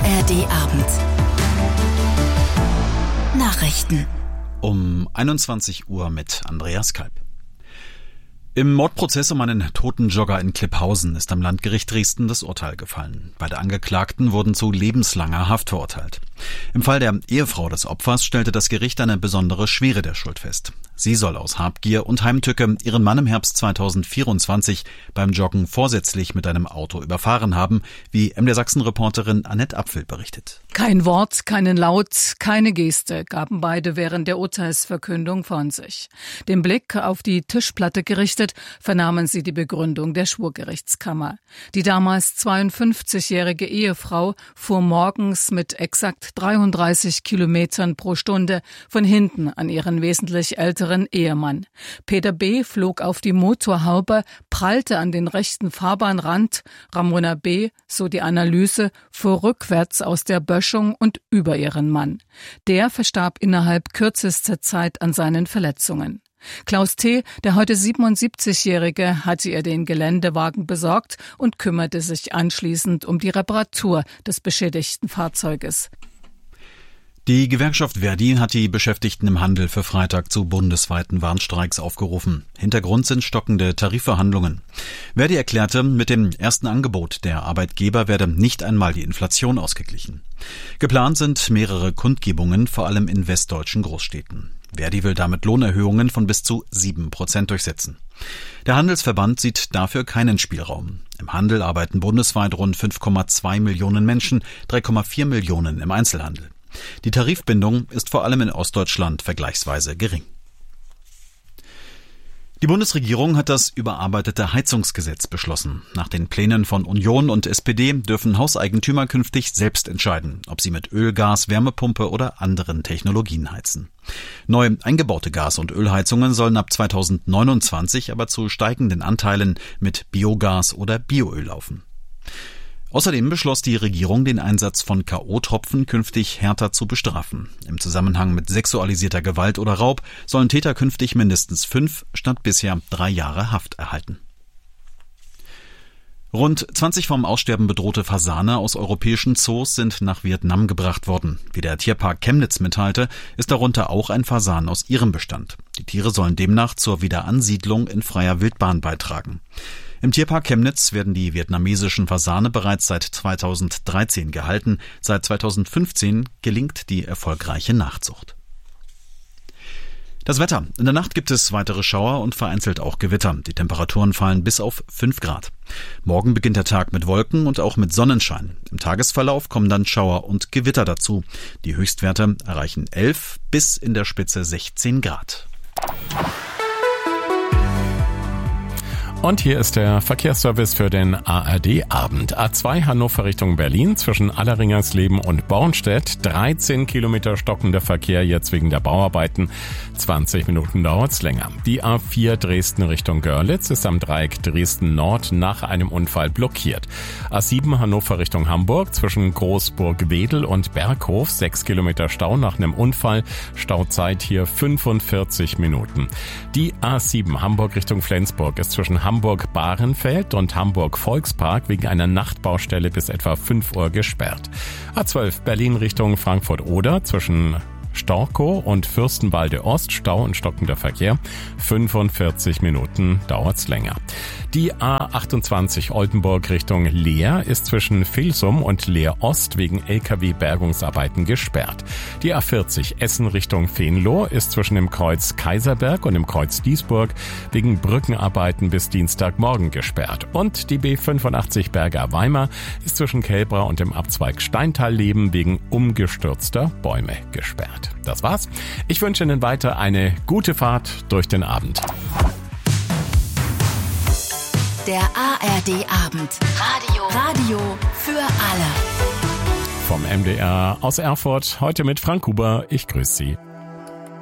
ARD Abend. Nachrichten. Um 21 Uhr mit Andreas Kalb. Im Mordprozess um einen toten Jogger in Klipphausen ist am Landgericht Dresden das Urteil gefallen. Beide Angeklagten wurden zu lebenslanger Haft verurteilt. Im Fall der Ehefrau des Opfers stellte das Gericht eine besondere Schwere der Schuld fest. Sie soll aus Habgier und Heimtücke ihren Mann im Herbst 2024 beim Joggen vorsätzlich mit einem Auto überfahren haben, wie MDR Sachsen-Reporterin Annette Apfel berichtet. Kein Wort, keinen Laut, keine Geste gaben beide während der Urteilsverkündung von sich. Den Blick auf die Tischplatte gerichtet, vernahmen sie die Begründung der Schwurgerichtskammer. Die damals 52-jährige Ehefrau fuhr morgens mit exakt 33 Kilometern pro Stunde von hinten an ihren wesentlich älteren Ehemann. Peter B. flog auf die Motorhaube, prallte an den rechten Fahrbahnrand. Ramona B., so die Analyse, fuhr rückwärts aus der Böschung und über ihren Mann. Der verstarb innerhalb kürzester Zeit an seinen Verletzungen. Klaus T., der heute 77-Jährige, hatte ihr den Geländewagen besorgt und kümmerte sich anschließend um die Reparatur des beschädigten Fahrzeuges. Die Gewerkschaft Verdi hat die Beschäftigten im Handel für Freitag zu bundesweiten Warnstreiks aufgerufen. Hintergrund sind stockende Tarifverhandlungen. Verdi erklärte, mit dem ersten Angebot der Arbeitgeber werde nicht einmal die Inflation ausgeglichen. Geplant sind mehrere Kundgebungen, vor allem in westdeutschen Großstädten. Verdi will damit Lohnerhöhungen von bis zu 7% durchsetzen. Der Handelsverband sieht dafür keinen Spielraum. Im Handel arbeiten bundesweit rund 5,2 Millionen Menschen, 3,4 Millionen im Einzelhandel. Die Tarifbindung ist vor allem in Ostdeutschland vergleichsweise gering. Die Bundesregierung hat das überarbeitete Heizungsgesetz beschlossen. Nach den Plänen von Union und SPD dürfen Hauseigentümer künftig selbst entscheiden, ob sie mit Öl, Gas, Wärmepumpe oder anderen Technologien heizen. Neu eingebaute Gas- und Ölheizungen sollen ab 2029 aber zu steigenden Anteilen mit Biogas oder Bioöl laufen. Außerdem beschloss die Regierung, den Einsatz von K.O.-Tropfen künftig härter zu bestrafen. Im Zusammenhang mit sexualisierter Gewalt oder Raub sollen Täter künftig mindestens 5 statt bisher 3 Jahre Haft erhalten. Rund 20 vom Aussterben bedrohte Fasane aus europäischen Zoos sind nach Vietnam gebracht worden. Wie der Tierpark Chemnitz mitteilte, ist darunter auch ein Fasan aus ihrem Bestand. Die Tiere sollen demnach zur Wiederansiedlung in freier Wildbahn beitragen. Im Tierpark Chemnitz werden die vietnamesischen Fasane bereits seit 2013 gehalten. Seit 2015 gelingt die erfolgreiche Nachzucht. Das Wetter. In der Nacht gibt es weitere Schauer und vereinzelt auch Gewitter. Die Temperaturen fallen bis auf 5 Grad. Morgen beginnt der Tag mit Wolken und auch mit Sonnenschein. Im Tagesverlauf kommen dann Schauer und Gewitter dazu. Die Höchstwerte erreichen 11 bis in der Spitze 16 Grad. Und hier ist der Verkehrsservice für den ARD-Abend. A2 Hannover Richtung Berlin zwischen Alleringersleben und Bornstedt. 13 Kilometer stockender Verkehr jetzt wegen der Bauarbeiten. 20 Minuten dauert's länger. Die A4 Dresden Richtung Görlitz ist am Dreieck Dresden Nord nach einem Unfall blockiert. A7 Hannover Richtung Hamburg zwischen Großburg-Wedel und Berghof. 6 Kilometer Stau nach einem Unfall. Stauzeit hier 45 Minuten. Die A7 Hamburg Richtung Flensburg ist zwischen Hamburg-Bahrenfeld und Hamburg-Volkspark wegen einer Nachtbaustelle bis etwa 5 Uhr gesperrt. A12 Berlin Richtung Frankfurt-Oder zwischen Storkow und Fürstenwalde Ost, Stau und stockender Verkehr. 45 Minuten dauert's länger. Die A28 Oldenburg Richtung Leer ist zwischen Vilsum und Leer Ost wegen LKW-Bergungsarbeiten gesperrt. Die A40 Essen Richtung Venlo ist zwischen dem Kreuz Kaiserberg und dem Kreuz Duisburg wegen Brückenarbeiten bis Dienstagmorgen gesperrt. Und die B85 Berger Weimar ist zwischen Kelbra und dem Abzweig Steintal-Leben wegen umgestürzter Bäume gesperrt. Das war's. Ich wünsche Ihnen weiter eine gute Fahrt durch den Abend. Der ARD-Abend. Radio für alle. Vom MDR aus Erfurt, heute mit Frank Huber. Ich grüße Sie.